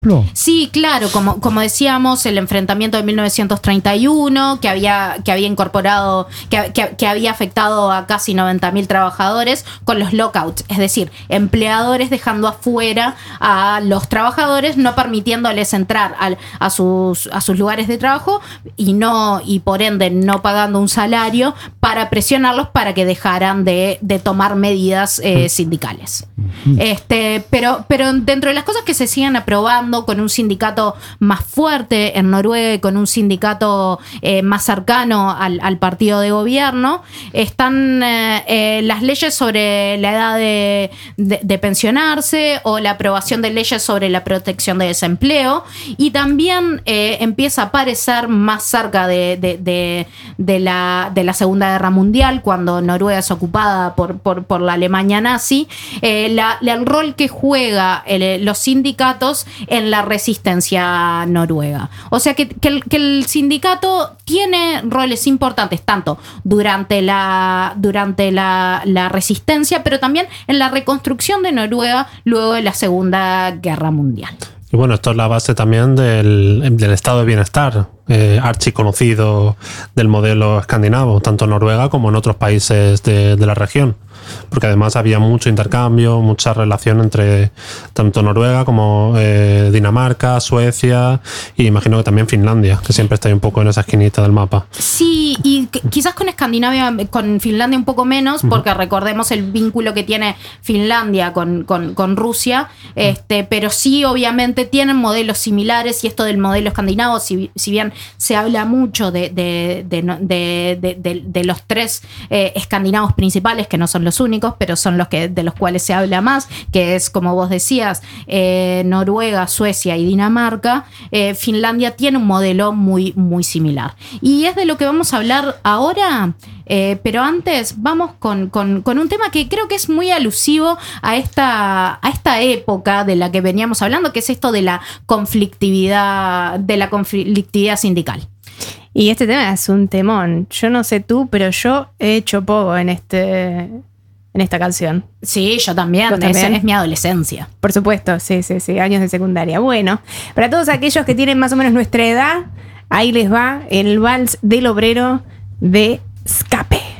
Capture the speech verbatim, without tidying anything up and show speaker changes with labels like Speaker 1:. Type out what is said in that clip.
Speaker 1: Sí, claro, como, como decíamos, el enfrentamiento de mil novecientos treinta y uno, que había, que había incorporado, que, que, que había afectado a casi noventa mil trabajadores con los lockouts, es decir, empleadores dejando afuera a los trabajadores, no permitiéndoles entrar al, a, sus, a sus lugares de trabajo y, no, y por ende no pagando un salario para presionarlos para que dejaran de, de tomar medidas eh, sindicales. Este, pero, pero dentro de las cosas que se siguen aprobando, con un sindicato más fuerte en Noruega y con un sindicato eh, más cercano al, al partido de gobierno, están eh, eh, las leyes sobre la edad de, de, de pensionarse o la aprobación de leyes sobre la protección de desempleo, y también eh, empieza a aparecer más cerca de, de, de, de, la, de la Segunda Guerra Mundial, cuando Noruega es ocupada por, por, por la Alemania nazi, eh, la, la, el rol que juega el, los sindicatos en la resistencia noruega. O sea que, que, el, que el sindicato tiene roles importantes tanto durante la, durante la, la resistencia, pero también en la reconstrucción de Noruega luego de la Segunda Guerra Mundial.
Speaker 2: Y bueno, esto es la base también del, del estado de bienestar, eh, archiconocido del modelo escandinavo, tanto en Noruega como en otros países de, de la región. Porque además había mucho intercambio, mucha relación entre tanto Noruega como eh, Dinamarca, Suecia y imagino que también Finlandia, que siempre está ahí un poco en esa esquinita del mapa.
Speaker 1: Sí, y quizás con Escandinavia, con Finlandia un poco menos, porque uh-huh. recordemos el vínculo que tiene Finlandia con, con, con Rusia, este, pero sí obviamente tienen modelos similares, y esto del modelo escandinavo, si, si bien se habla mucho de, de, de, de, de, de, de los tres eh, escandinavos principales, que no son los únicos, pero son los que de los cuales se habla más, que es, como vos decías, eh, Noruega, Suecia y Dinamarca. eh, Finlandia tiene un modelo muy, muy similar. Y es de lo que vamos a hablar ahora, eh, pero antes vamos con, con, con un tema que creo que es muy alusivo a esta, a esta época de la que veníamos hablando, que es esto de la conflictividad, de la conflictividad sindical.
Speaker 3: Y este tema es un temón. Yo no sé tú, pero yo he hecho poco en este... en esta canción.
Speaker 1: Sí, yo también.
Speaker 3: también?
Speaker 1: Esa es mi adolescencia.
Speaker 3: Por supuesto, sí, sí, sí, años de secundaria. Bueno, para todos aquellos que tienen más o menos nuestra edad, ahí les va el vals del obrero de Escape.